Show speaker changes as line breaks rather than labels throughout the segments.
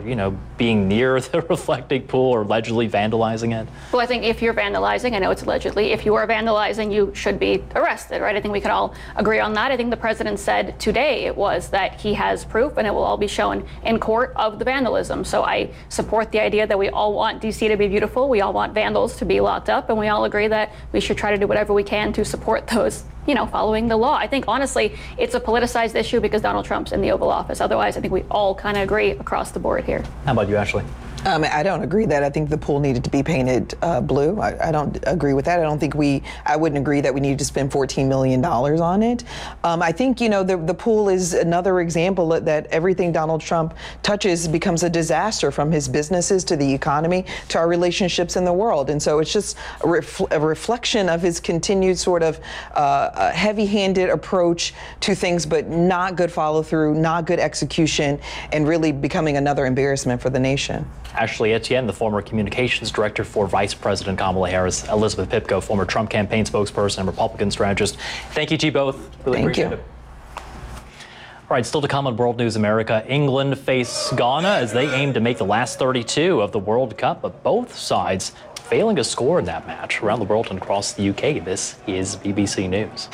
being near the reflecting pool or allegedly vandalizing it?
Well, I think if you're vandalizing, I know it's allegedly, if you are vandalizing, you should be arrested, right? I think we can all agree on that. I think the president said today it was that he has proof and it will all be shown in court of the vandalism. So I support the idea that we all want DC to be beautiful. We all want vandals to be locked up, and we all agree that we should try to do whatever we can to support those, following the law. I think, honestly, it's a politicized issue because Donald Trump's in the Oval Office. Otherwise, I think we all kind of agree across the board here.
How about you, Ashley?
I don't agree that. I think the pool needed to be painted blue. I don't agree with that. I wouldn't agree that we needed to spend $14 million on it. I think, the pool is another example that everything Donald Trump touches becomes a disaster, from his businesses to the economy to our relationships in the world. And so it's just a reflection of his continued sort of heavy-handed approach to things, but not good follow-through, not good execution, and really becoming another embarrassment for the nation.
Ashley Etienne, the former communications director for Vice President Kamala Harris, Elizabeth Pipko, former Trump campaign spokesperson and Republican strategist. Thank you to you both. Really appreciate it. All right, still to come on World News America, England face Ghana as they aim to make the last 32 of the World Cup, but both sides failing to score in that match. Around the world and across the UK, this is BBC News.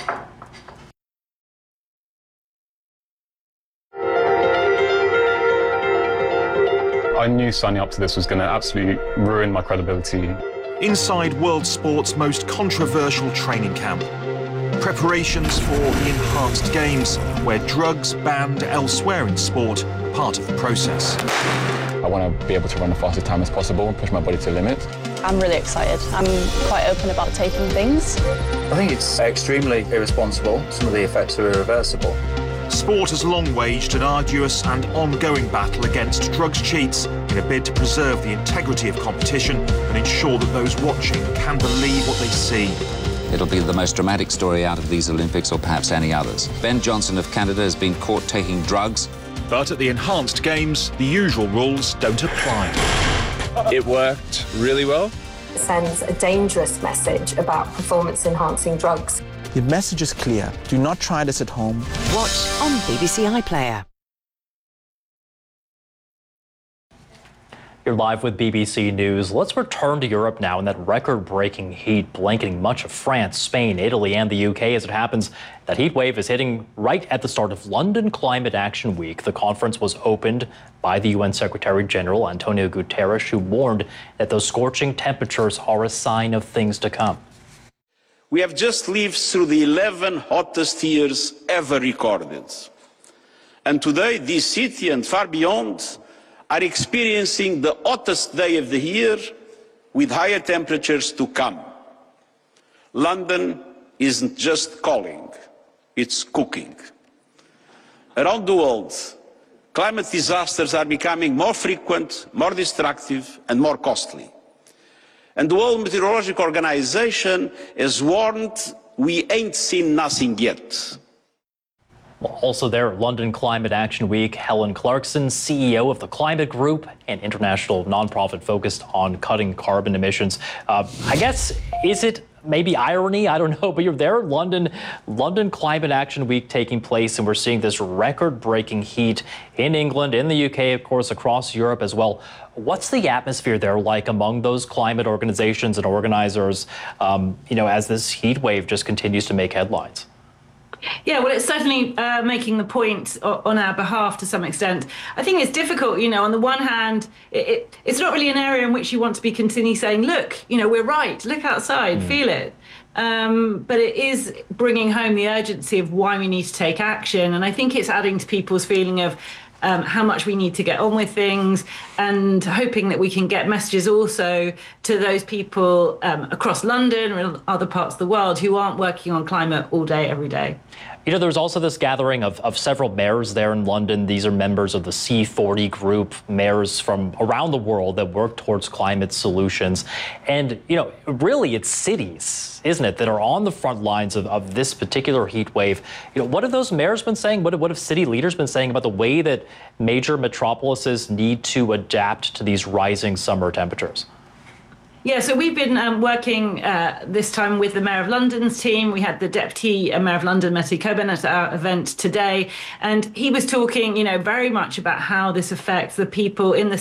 I knew signing up to this was going to absolutely ruin my credibility.
Inside world sport's most controversial training camp. Preparations for the enhanced games, where drugs banned elsewhere in sport are part of the process.
I want to be able to run the fastest time as possible and push my body to the limit.
I'm really excited. I'm quite open about taking things.
I think it's extremely irresponsible. Some of the effects are irreversible.
Sport has long waged an arduous and ongoing battle against drugs cheats in a bid to preserve the integrity of competition and ensure that those watching can believe what they see.
It'll be the most dramatic story out of these Olympics, or perhaps any others. Ben Johnson of Canada has been caught taking drugs.
But at the enhanced games, the usual rules don't apply.
It worked really well.
It sends a dangerous message about performance-enhancing drugs.
The message is clear. Do not try this at home.
Watch on BBC iPlayer.
You're live with BBC News. Let's return to Europe now, in that record-breaking heat blanketing much of France, Spain, Italy, and the UK. As it happens, that heat wave is hitting right at the start of London Climate Action Week. The conference was opened by the UN Secretary General Antonio Guterres, who warned that those scorching temperatures are a sign of things to come.
We have just lived through the 11 hottest years ever recorded. And today, this city and far beyond are experiencing the hottest day of the year with higher temperatures to come. London isn't just calling, it's cooking. Around the world, climate disasters are becoming more frequent, more destructive, and more costly. And the World Meteorological Organization has warned we ain't seen nothing yet.
Well, also there at London Climate Action Week, Helen Clarkson, CEO of the Climate Group, an international nonprofit focused on cutting carbon emissions. I guess, is it maybe irony? I don't know, but you're there at London Climate Action Week taking place, and we're seeing this record-breaking heat in England, in the UK, of course, across Europe as well. What's the atmosphere there like among those climate organizations and organizers, as this heat wave just continues to make headlines?
Yeah, well, it's certainly making the point on our behalf to some extent. I think it's difficult, on the one hand, it's not really an area in which you want to be continually saying, look, we're right, look outside, feel it. But it is bringing home the urgency of why we need to take action. And I think it's adding to people's feeling of how much we need to get on with things, and hoping that we can get messages also to those people across London or other parts of the world who aren't working on climate all day, every day.
There's also this gathering of several mayors there in London. These are members of the C40 group, mayors from around the world that work towards climate solutions. And, really it's cities, isn't it, that are on the front lines of this particular heat wave. What have those mayors been saying? What have city leaders been saying about the way that major metropolises need to adapt to these rising summer temperatures?
Yeah, so we've been working this time with the Mayor of London's team. We had the Deputy Mayor of London, Mehdi Coben, at our event today. And he was talking, very much about how this affects the people in the